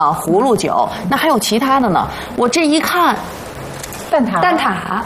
葫芦酒，那还有其他的呢？我这一看。 蛋挞，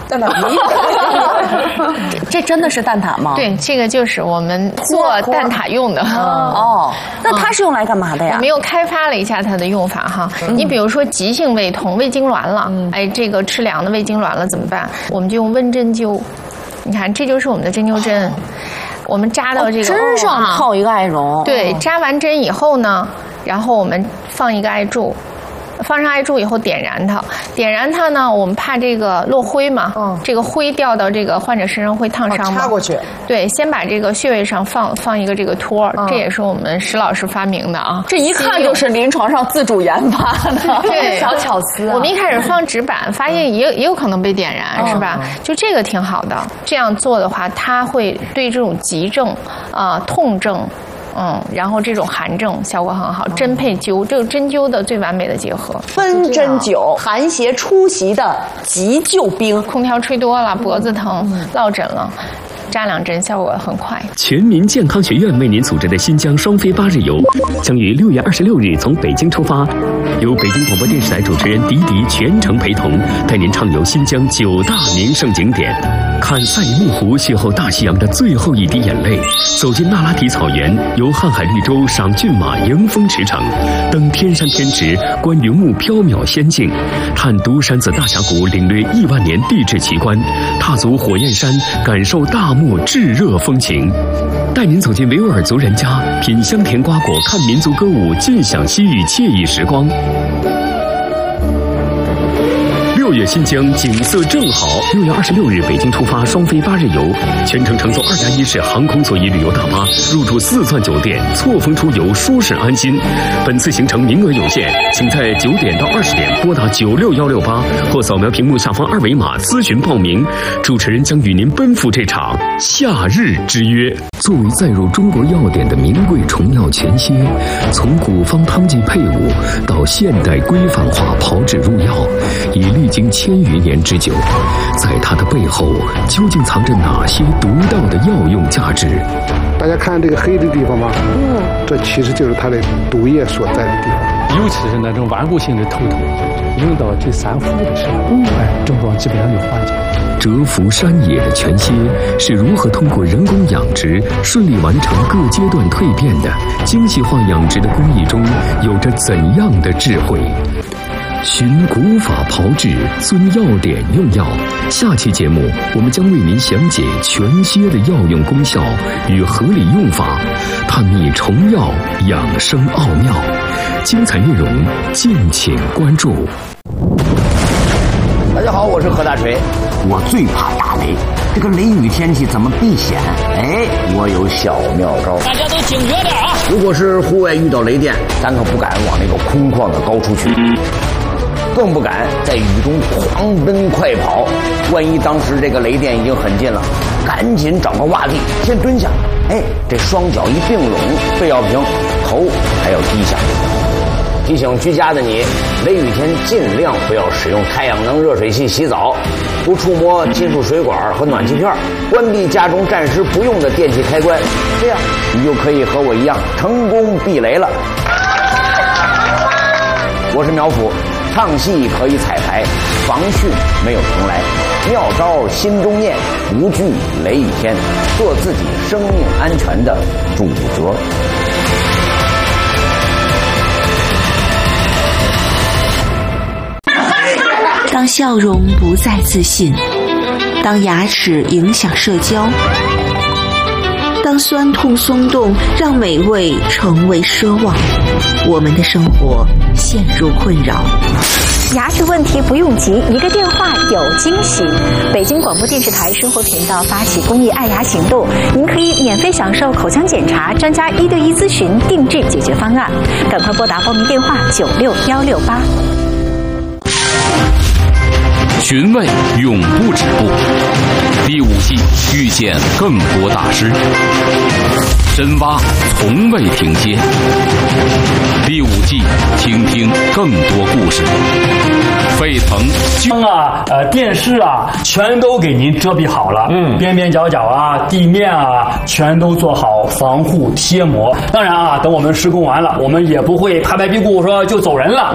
这真的是蛋挞吗？ 对，这个就是我们做蛋挞用的。 哦，那它是用来干嘛的呀？ 我们又开发了一下它的用法哈。你比如说急性胃痛、胃痉挛了，哎，这个吃凉的胃痉挛了怎么办？我们就用温针灸。你看，这就是我们的针灸针。我们扎到这个针上套一个艾绒。 对，扎完针以后呢，然后我们放一个艾柱。放上艾柱以后点燃它呢，我们怕这个落灰嘛，这个灰掉到这个患者身上会烫伤嘛， 插过去。 对，先把这个穴位上放一个这个托，这也是我们石老师发明的啊。 这一看就是临床上自主研发的， 对， 小巧思。 我们一开始放纸板，发现也有可能被点燃，是吧？就这个挺好的，这样做的话，它会对这种急症痛症。然后这种寒症效果很好，针配灸，这个针灸的最完美的结合。 温针灸，寒邪出袭的急救兵。 空调吹多了，脖子疼、落枕了，扎2针效果很快。 全民健康学院为您组织的新疆双飞8日游，将于6月26日从北京出发，由北京广播电视台主持人迪迪全程陪同，带您畅游新疆9大名胜景点，看赛里木湖邂逅大西洋的最后一滴眼泪，走进那拉提草原，游瀚海绿洲赏骏马迎风驰骋，登天山天池观云雾缥缈仙境，探独山子大峡谷领略亿万年地质奇观，踏足火焰山感受大漠炙热风情，带您走进维吾尔族人家，品香甜瓜果，看民族歌舞，尽享西域惬意时光。6月新疆景色正好，6月26日北京出发双飞8日游，全程乘坐2+1式航空座椅旅游大巴，入住4钻酒店，错峰出游，舒适安心。本次行程名额有限，请在9点到20点拨打96168或扫描屏幕下方2维码咨询报名。主持人将与您奔赴这场夏日之约。作为载入中国药典的名贵虫药全蝎，从古方汤剂配伍到现代规范化炮制入药，已历经1000余年之久，在它的背后究竟藏着哪些独到的药用价值？ 大家看这个黑的地方吗？这其实就是它的毒液所在的地方。 尤其是那种顽固性的头痛，用到第3伏的时候，症状基本上就缓解。 蛰伏山野的全蝎是如何通过人工养殖顺利完成各阶段蜕变的？精细化养殖的工艺中有着怎样的智慧？寻古法炮制，遵药典用药。下期节目，我们将为您详解全蝎的药用功效与合理用法，探秘虫药养生奥妙。精彩内容敬请关注。 大家好，我是何大锤。我最怕打雷，这个雷雨天气怎么避险？我有小妙招。 大家都警觉点啊！ 如果是户外遇到雷电，咱可不敢往那个空旷的高处去，更不敢在雨中狂奔快跑。万一当时这个雷电已经很近了，赶紧找个洼地先蹲下，这双脚一并拢，背要平，头还要低下。提醒居家的你，雷雨天尽量不要使用太阳能热水器洗澡，不触摸金属水管和暖气片，关闭家中暂时不用的电器开关，这样你就可以和我一样成功避雷了。我是苗阜，唱戏可以彩排，防汛没有重来，妙招心中念，无惧雷雨天，做自己生命安全的主角。 当笑容不再自信，当牙齿影响社交，当酸痛松动让美味成为奢望，我们的生活陷入困扰。 牙齿问题不用急，一个电话有惊喜。北京广播电视台生活频道发起公益爱牙行动，您可以免费享受口腔检查、专家1对1咨询、定制解决方案。赶快拨打报名电话96168。 寻味永不止步。第5季遇见更多大师，深挖从未停歇。第5季听听更多故事。沸腾电视全都给您遮蔽好了，边边角角地面全都做好防护贴膜。当然等我们施工完了，我们也不会拍拍屁股说就走人了。